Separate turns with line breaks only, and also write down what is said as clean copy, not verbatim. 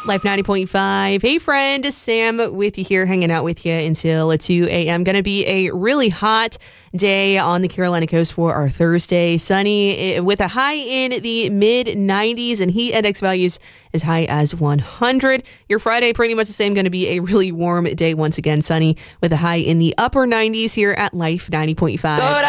Life 90.5. Hey, friend. Sam with you here, hanging out with you until 2 a.m. Going to be a really hot day on the Carolina coast for our Thursday. Sunny with a high in the mid 90s and heat index values as high as 100. Your Friday, pretty much the same. Going to be a really warm day once again. Sunny with a high in the upper 90s here at Life 90.5.